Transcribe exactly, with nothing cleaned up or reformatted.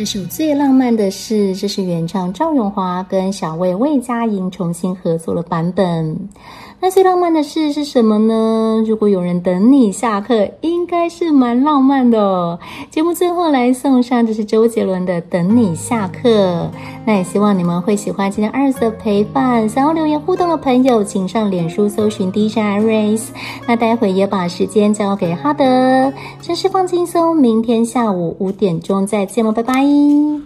这首最浪漫的事，这是原唱赵咏华跟小魏魏佳莹重新合作的版本。那最浪漫的事是什么呢？如果有人等你下课，应该是蛮浪漫的哦。节目最后来送上，这是周杰伦的《等你下课》。那也希望你们会喜欢今天二色陪伴。想要留言互动的朋友，请上脸书搜寻 D J Iris。那待会也把时间交给哈德，真是放轻松。明天下午五点钟再见喽，拜拜。